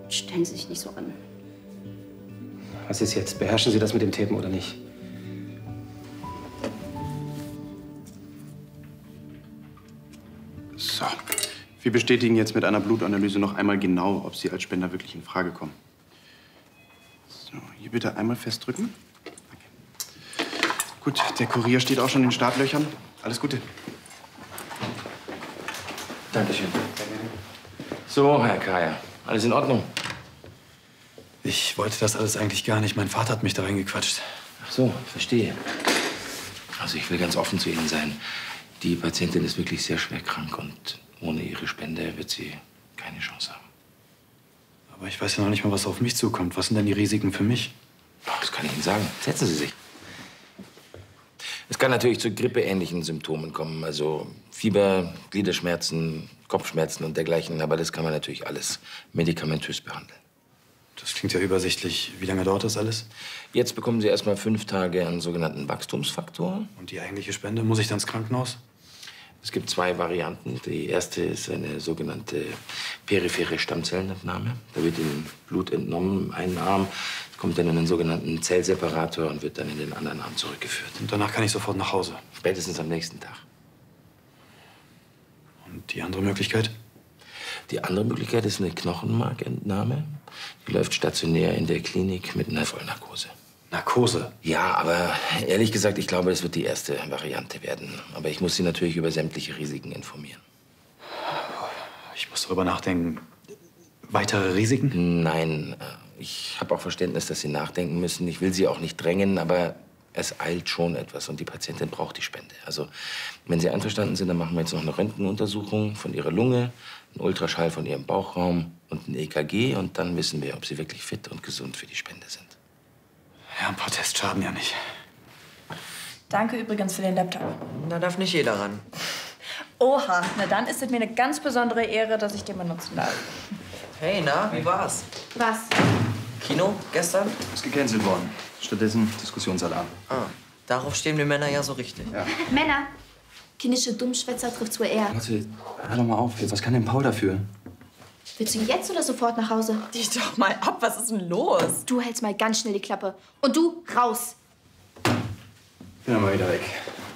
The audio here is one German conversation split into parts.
Stellen Sie sich nicht so an. Was ist jetzt? Beherrschen Sie das mit dem Tippen oder nicht? So. Wir bestätigen jetzt mit einer Blutanalyse noch einmal genau, ob Sie als Spender wirklich in Frage kommen. So, hier bitte einmal festdrücken. Danke. Gut, der Kurier steht auch schon in den Startlöchern. Alles Gute. Dankeschön. So, Herr Kaya, alles in Ordnung? Ich wollte das alles eigentlich gar nicht. Mein Vater hat mich da reingequatscht. Ach so, verstehe. Also ich will ganz offen zu Ihnen sein. Die Patientin ist wirklich sehr schwer krank und ohne Ihre Spende wird sie keine Chance haben. Aber ich weiß ja noch nicht mal, was auf mich zukommt. Was sind denn die Risiken für mich? Das kann ich Ihnen sagen. Setzen Sie sich. Es kann natürlich zu grippeähnlichen Symptomen kommen. Also Fieber, Gliederschmerzen, Kopfschmerzen und dergleichen. Aber das kann man natürlich alles medikamentös behandeln. Das klingt ja übersichtlich. Wie lange dauert das alles? Jetzt bekommen Sie erstmal 5 Tage einen sogenannten Wachstumsfaktor. Und die eigentliche Spende? Muss ich dann ins Krankenhaus? Es gibt 2 Varianten. Die erste ist eine sogenannte periphere Stammzellenentnahme. Da wird Ihnen Blut entnommen, einen Arm, kommt dann in einen sogenannten Zellseparator und wird dann in den anderen Arm zurückgeführt. Und danach kann ich sofort nach Hause? Spätestens am nächsten Tag. Und die andere Möglichkeit? Die andere Möglichkeit ist eine Knochenmarkentnahme. Die läuft stationär in der Klinik mit einer Vollnarkose. Narkose? Ja, aber ehrlich gesagt, ich glaube, es wird die erste Variante werden. Aber ich muss Sie natürlich über sämtliche Risiken informieren. Ich muss darüber nachdenken. Weitere Risiken? Nein, ich habe auch Verständnis, dass Sie nachdenken müssen. Ich will Sie auch nicht drängen, aber es eilt schon etwas und die Patientin braucht die Spende. Also, wenn Sie einverstanden sind, dann machen wir jetzt noch eine Röntgenuntersuchung von Ihrer Lunge, einen Ultraschall von Ihrem Bauchraum und ein EKG. Und dann wissen wir, ob Sie wirklich fit und gesund für die Spende sind. Ja, ein paar Tests schaden ja nicht. Danke übrigens für den Laptop. Da darf nicht jeder ran. Oha, na dann ist es mir eine ganz besondere Ehre, dass ich den benutzen darf. Hey, na, wie war's? Was? Kino gestern? Ist gecancelt worden. Stattdessen Diskussionsalarm. Ah, darauf stehen wir Männer ja so richtig. Ja. Männer. Kindische Dummschwätzer trifft wohl eher. Lotte, hör doch mal auf. Was kann denn Paul dafür? Willst du jetzt oder sofort nach Hause? Dich doch mal ab, was ist denn los? Du hältst mal ganz schnell die Klappe. Und du, raus. Bin ja mal wieder weg.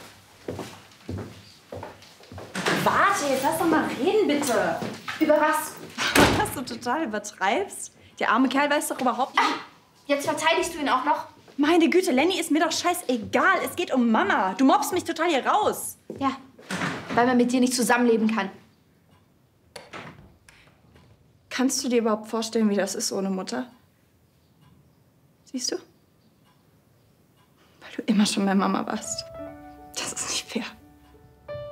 Warte, jetzt lass doch mal reden, bitte. Über was? Was du total übertreibst. Der arme Kerl weiß doch überhaupt nicht. Jetzt verteidigst du ihn auch noch? Meine Güte, Lenny, ist mir doch scheißegal. Es geht um Mama. Du mobst mich total hier raus. Ja, weil man mit dir nicht zusammenleben kann. Kannst du dir überhaupt vorstellen, wie das ist ohne Mutter? Siehst du? Weil du immer schon bei Mama warst.